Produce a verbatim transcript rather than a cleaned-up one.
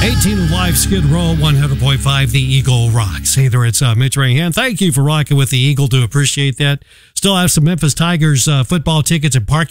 eighteen Live Skid Row, one hundred point five The Eagle rocks. Hey there, it's uh, Mitch Rahan. Thank you for rocking with The Eagle. Do appreciate that. Still have some Memphis Tigers uh, football tickets and parking